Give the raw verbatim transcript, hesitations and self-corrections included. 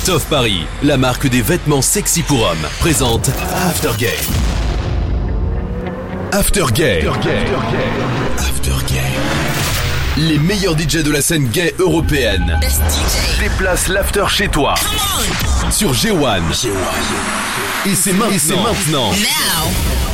Toff Paris, la marque des vêtements sexy pour hommes, présente After Game. After Game. After Game. Les meilleurs D J de la scène gay européenne déplacent l'after chez toi sur G un. Et c'est maintenant. Now.